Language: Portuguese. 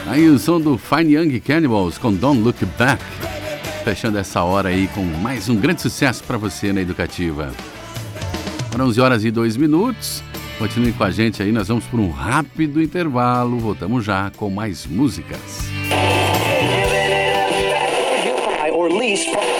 Aí o som do Fine Young Cannibals com Don't Look Back. Fechando essa hora aí com mais um grande sucesso para você na Educativa. Para 11 horas e 2 minutos. Continue com a gente aí, nós vamos por um rápido intervalo. Voltamos já com mais músicas. Or lease